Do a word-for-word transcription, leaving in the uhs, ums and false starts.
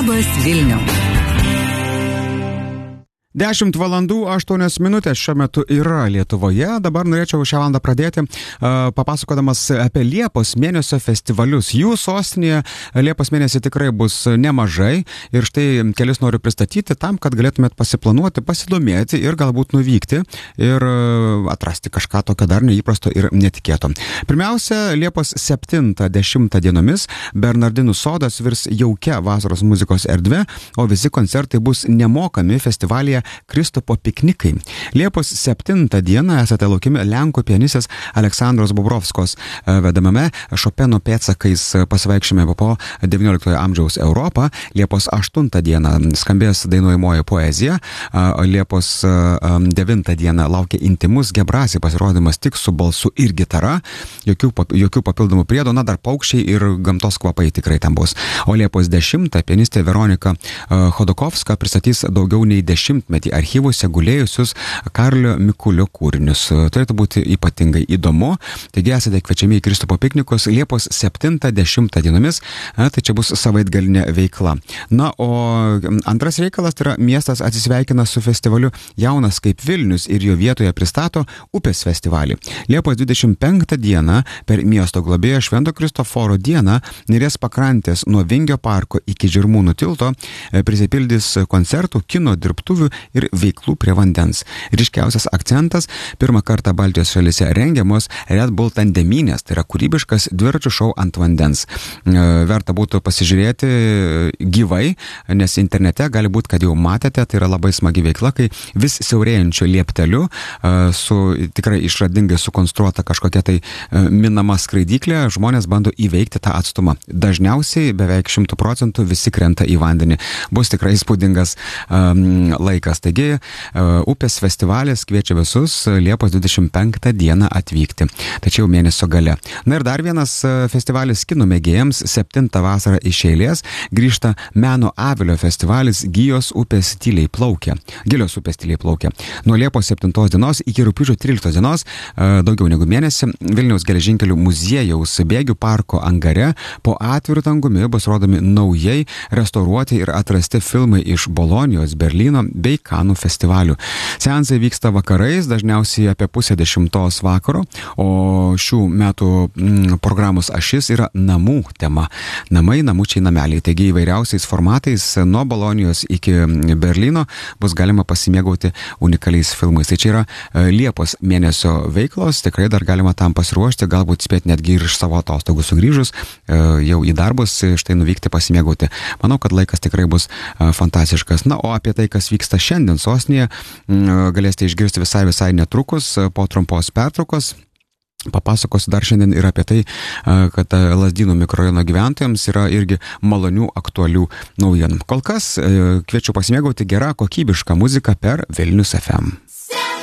Labas Vilniau. dešimt valandų aštuonios minutės šiuo metu yra Lietuvoje. Dabar norėčiau šią valandą pradėti uh, papasakodamas apie Liepos mėnesio festivalius. Jų sostinėje Liepos mėnesį tikrai bus nemažai ir štai kelius noriu pristatyti tam, kad galėtumėt pasiplanuoti, pasidomėti ir galbūt nuvykti ir uh, atrasti kažką tokio dar neįprasto ir netikėto. Pirmiausia, Liepos septintą dešimtą dienomis Bernardinų sodas virs jaukia vasaros muzikos erdve, o visi koncertai bus nemokami festivalyje Kristupo piknikai. Liepos septintą dieną esate laukiami lenkų pianistės Aleksandros Bobrovskos vedamame Šopeno pėdsakais pasivaikščiojime po devynioliktojo amžiaus Europą. Liepos aštuntą dieną skambės dainuojamoji poezija. Liepos devintą dieną laukia intimus Gebrasi pasirodymas tik su balsu ir gitara. Jokių, jokių papildomų priedų, na dar paukščiai ir gamtos kvapai tikrai ten bus. O Liepos dešimtą pianistė Veronika Chodokovska pristatys daugiau nei dešimtmetį archyvuose gulėjusius Karlio Mikulio kūrinius. Turėtų būti ypatingai įdomu. Taigi esate kviečiami į Kristupo piknikus Liepos septintą dešimtą dienomis, tai čia bus savaitgalinė veikla. Na, o antras reikalas tai yra miestas atsisveikina su festivaliu Jaunas kaip Vilnius ir jo vietoje pristato Upės festivalį. Liepos dvidešimt penktą dieną per miesto globėjo Švento Kristoforo dieną Neries pakrantės nuo Vingio parko iki Žirmūnų tilto prisipildys koncertų, kino dirbtuvių ir veiklų prie vandens. Ryškiausias akcentas – pirmą kartą Baltijos šalyse rengiamos Red Bull tandemynės, tai yra kūrybiškas dviračių šou ant vandens. Verta būtų pasižiūrėti gyvai, nes internete gali būti, kad jau matėte, tai yra labai smagi veikla, kai vis siaurėjančiu liepteliu su tikrai išradingai sukonstruota kažkokia tai minama skraidyklė, žmonės bando įveikti tą atstumą. Dažniausiai beveik šimtų procentų visi krenta į vandenį. Bus tikrai įspūdingas um, laikas. Taigi, Upės festivalis kviečia visus Liepos dvidešimt penktą dieną atvykti. Tačiau mėnesio gale. Na ir dar vienas festivalis kinų mėgėjams, septintą vasarą iš eilės, grįžta Meno avilio festivalis Gijos upės tyliai plaukia. Gilios upės tyliai plaukia. Nuo Liepos septintos dienos iki rugpjūčio tryliktos dienos, daugiau negu mėnesį, Vilniaus geležinkelių muziejaus bėgių parko angare po atviru dangumi bus rodomi naujai restauruoti ir atrasti filmai iš Bolonijos, Berlyno bei Kanų festivalių. Seansai vyksta vakarais, dažniausiai apie pusę dešimtos vakaro, o šių metų mm, programos ašis yra namų tema. Namai, namučiai, nameliai. Taigi įvairiausiais formatais nuo Bolonijos iki Berlyno bus galima pasimėgauti unikaliais filmais. Tai čia yra Liepos mėnesio veiklos, tikrai dar galima tam pasiruošti, galbūt spėti netgi ir iš savo atostogų sugrįžus, jau į darbus, štai nuvykti pasimėgauti. Manau, kad laikas tikrai bus fantastiškas. Na, o apie tai, kas vyksta šiandien sostinėje, galėsite išgirsti visai visai netrukus po trumpos pertraukos. Papasakosiu dar šiandien ir apie tai, kad Lazdynų mikrorajono gyventojams yra irgi malonių aktualių naujienų. Kol kas kviečiu pasimėgauti gerą kokybišką muziką per Vilnius F M.